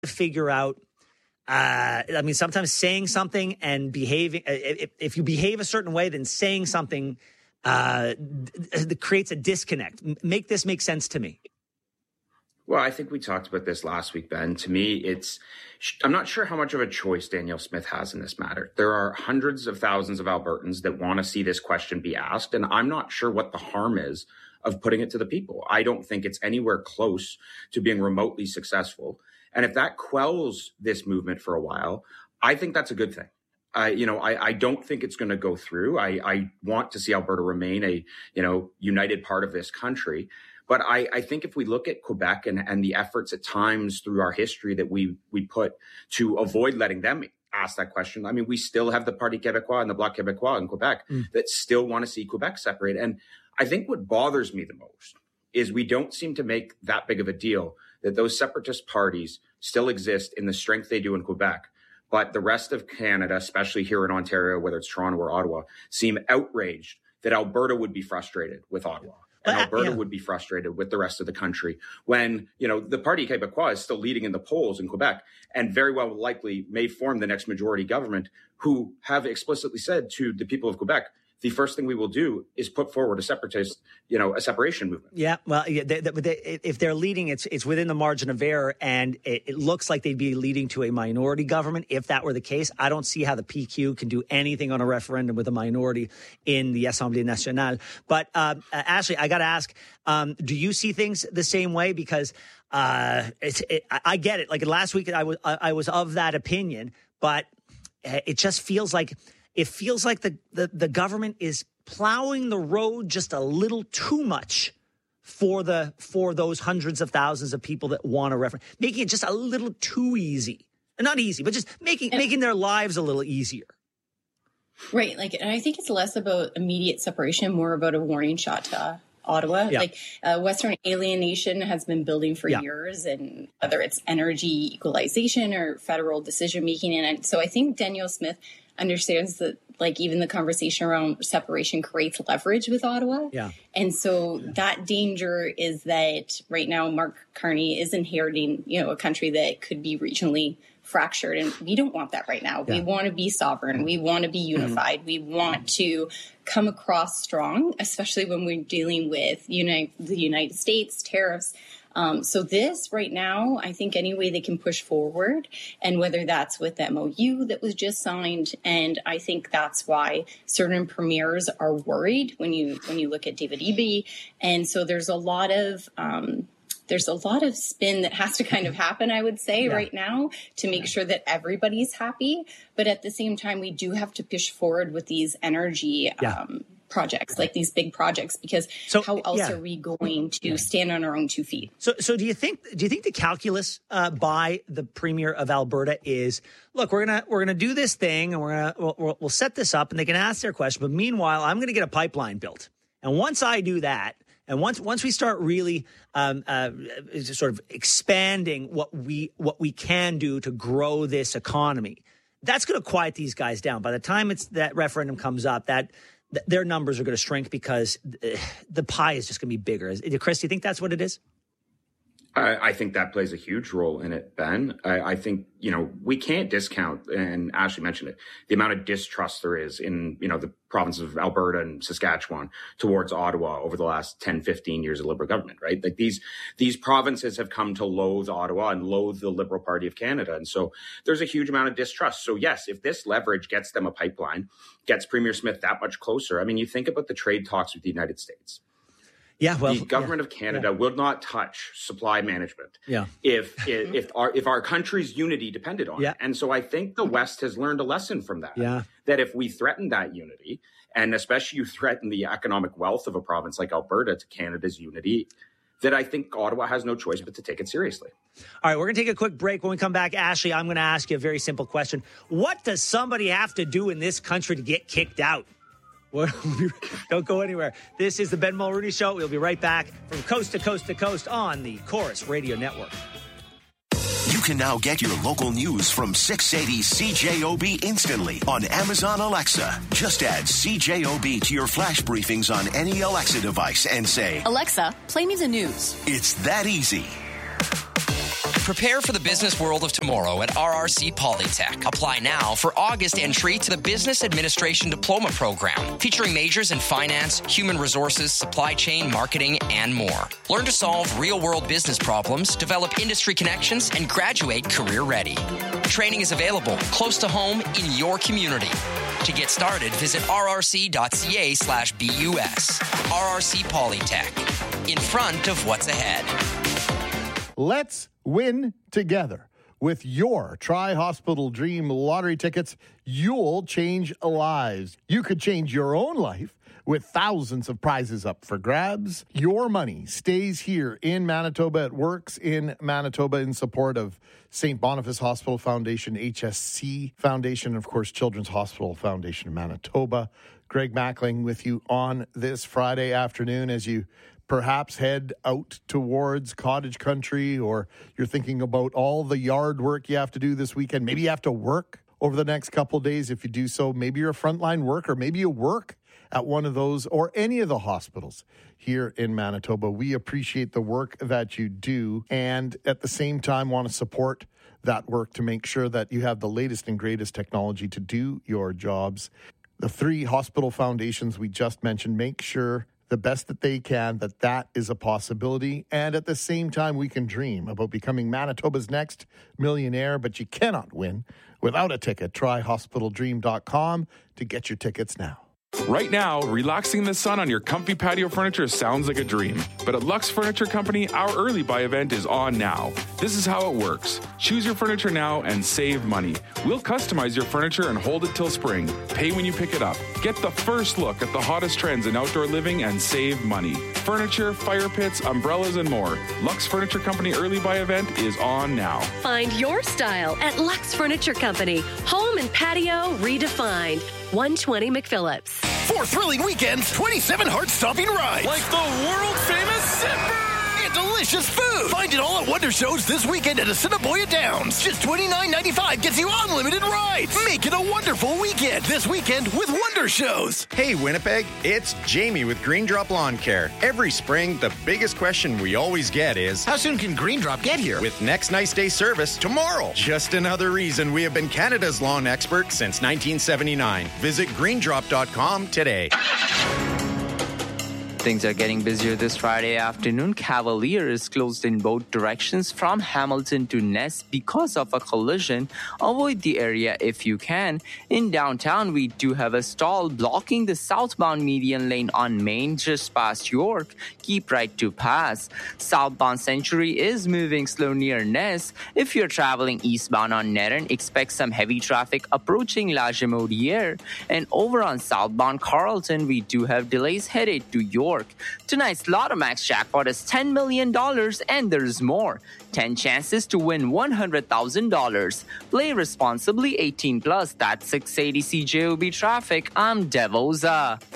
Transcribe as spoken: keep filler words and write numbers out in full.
to figure out. Uh, I mean, sometimes saying something and behaving. If, if you behave a certain way, then saying something uh, that creates a disconnect. Make this make sense to me. Well, I think we talked about this last week, Ben. To me, it's I'm not sure how much of a choice Danielle Smith has in this matter. There are hundreds of thousands of Albertans that want to see this question be asked, and I'm not sure what the harm is of putting it to the people. I don't think it's anywhere close to being remotely successful. And if that quells this movement for a while, I think that's a good thing. I, you know, I, I don't think it's going to go through. I, I want to see Alberta remain a, you know, united part of this country. But I, I think if we look at Quebec and, and the efforts at times through our history that we we put to avoid letting them ask that question, I mean, we still have the Parti Québécois and the Bloc Québécois in Quebec mm. that still want to see Quebec separate. And I think what bothers me the most is we don't seem to make that big of a deal that those separatist parties still exist in the strength they do in Quebec. But the rest of Canada, especially here in Ontario, whether it's Toronto or Ottawa, seem outraged that Alberta would be frustrated with Ottawa. And Alberta yeah. would be frustrated with the rest of the country when, you know, the Parti Québécois is still leading in the polls in Quebec and very well likely may form the next majority government, who have explicitly said to the people of Quebec, the first thing we will do is put forward a separatist, you know, a separation movement. Yeah, well, they, they, they, if they're leading, it's it's within the margin of error, and it, it looks like they'd be leading to a minority government. If that were the case, I don't see how the P Q can do anything on a referendum with a minority in the Assemblée Nationale. But uh, Ashley, I got to ask, um, do you see things the same way? Because uh, it's, it, I get it. Like last week, I was I was of that opinion, but it just feels like. It feels like the, the, the government is plowing the road just a little too much for the for those hundreds of thousands of people that want a referendum, making it just a little too easy. Not easy, but just making making their lives a little easier. Right. Like, and I think it's less about immediate separation, more about a warning shot to Ottawa. Yeah. Like uh, Western alienation has been building for yeah. years, and whether it's energy equalization or federal decision making. And so I think Danielle Smith understands that, like, even the conversation around separation creates leverage with Ottawa. Yeah. And so yeah. that danger is that right now Mark Carney is inheriting, you know, a country that could be regionally fractured. And we don't want that right now. Yeah. We want to be sovereign. We want to be unified. Mm-hmm. We want to come across strong, especially when we're dealing with United, the United States, tariffs. Um, so this right now, I think any way they can push forward, and whether that's with the M O U that was just signed. And I think that's why certain premiers are worried when you when you look at David Eby. And so there's a lot of um, there's a lot of spin that has to kind of happen, I would say, yeah. right now to make yeah. sure that everybody's happy. But at the same time, we do have to push forward with these energy yeah. um projects, like these big projects, because so, how else yeah. are we going to stand on our own two feet? So, so do you think? Do you think the calculus uh, by the Premier of Alberta is, look, we're gonna we're gonna do this thing, and we're gonna we'll, we'll set this up, and they can ask their question. But meanwhile, I'm gonna get a pipeline built, and once I do that, and once once we start really um, uh, sort of expanding what we what we can do to grow this economy, that's gonna quiet these guys down. By the time it's that referendum comes up, that their numbers are going to shrink because the pie is just going to be bigger. Chris, do you think that's what it is? I, I think that plays a huge role in it, Ben. I, I think, you know, we can't discount, and Ashley mentioned it, the amount of distrust there is in, you know, the provinces of Alberta and Saskatchewan towards Ottawa over the last ten, fifteen years of Liberal government, right? Like these, these provinces have come to loathe Ottawa and loathe the Liberal Party of Canada. And so there's a huge amount of distrust. So yes, if this leverage gets them a pipeline, gets Premier Smith that much closer, I mean, you think about the trade talks with the United States. Yeah, well, the government yeah, of Canada yeah. will not touch supply management. Yeah. if if, if our if our country's unity depended on yeah. it. And so I think the West has learned a lesson from that. Yeah. That if we threaten that unity, and especially you threaten the economic wealth of a province like Alberta to Canada's unity, that I think Ottawa has no choice but to take it seriously. All right, we're going to take a quick break. When we come back, Ashley, I'm going to ask you a very simple question. What does somebody have to do in this country to get kicked out? Don't go anywhere. This is the Ben Mulrooney Show. We'll be right back from coast to coast to coast on the Chorus Radio Network. You can now get your local news from six eighty C J O B instantly on Amazon Alexa. Just add C J O B to your flash briefings on any Alexa device and say, Alexa, play me the news. It's that easy. Prepare for the business world of tomorrow at R R C Polytech. Apply now for August entry to the Business Administration Diploma Program, featuring majors in finance, human resources, supply chain, marketing, and more. Learn to solve real-world business problems, develop industry connections, and graduate career-ready. Training is available close to home in your community. To get started, visit rrc.ca slash BUS. R R C Polytech, in front of what's ahead. Let's win together. With your Tri-Hospital Dream lottery tickets, you'll change lives. You could change your own life with thousands of prizes up for grabs. Your money stays here in Manitoba. It works in Manitoba in support of Saint Boniface Hospital Foundation, H S C Foundation, and of course, Children's Hospital Foundation of Manitoba. Greg Mackling with you on this Friday afternoon as you perhaps head out towards cottage country, or you're thinking about all the yard work you have to do this weekend. Maybe you have to work over the next couple of days. If you do so, maybe you're a frontline worker. Maybe you work at one of those or any of the hospitals here in Manitoba. We appreciate the work that you do, and at the same time want to support that work to make sure that you have the latest and greatest technology to do your jobs. The three hospital foundations we just mentioned make sure the best that they can, that that is a possibility. And at the same time, we can dream about becoming Manitoba's next millionaire, but you cannot win without a ticket. Try hospital dream dot com to get your tickets now. Right now, relaxing in the sun on your comfy patio furniture sounds like a dream. But at Lux Furniture Company, our early buy event is on now. This is how it works. Choose your furniture now and save money. We'll customize your furniture and hold it till spring. Pay when you pick it up. Get the first look at the hottest trends in outdoor living and save money. Furniture, fire pits, umbrellas, and more. Lux Furniture Company early buy event is on now. Find your style at Lux Furniture Company. Home and patio redefined. one twenty McPhillips. Four thrilling weekends, twenty-seven heart-stopping rides. Like the world-famous Zipper! And delicious food. Find it all at Wonder Shows this weekend at Assiniboia Downs. Just twenty-nine ninety-five gets you unlimited rides. Make it a wonderful weekend this weekend with Wonder Shows. Hey, Winnipeg, it's Jamie with Green Drop Lawn Care. Every spring, the biggest question we always get is, how soon can Green Drop get here? With next nice day service tomorrow. Just another reason we have been Canada's lawn expert since nineteen seventy-nine. Visit green drop dot com today. Things are getting busier this Friday afternoon. Cavalier is closed in both directions from Hamilton to Ness because of a collision. Avoid the area if you can. In downtown, we do have a stall blocking the southbound median lane on Main just past York. Keep right to pass. Southbound Century is moving slow near Ness. If you're traveling eastbound on Nerin, expect some heavy traffic approaching La Gemaudière. And over on southbound Carleton, we do have delays headed to York. Tonight's Lotto Max jackpot is ten million dollars and there's more. ten chances to win one hundred thousand dollars. Play responsibly, eighteen plus. That's six eighty C J O B traffic. I'm Devoza.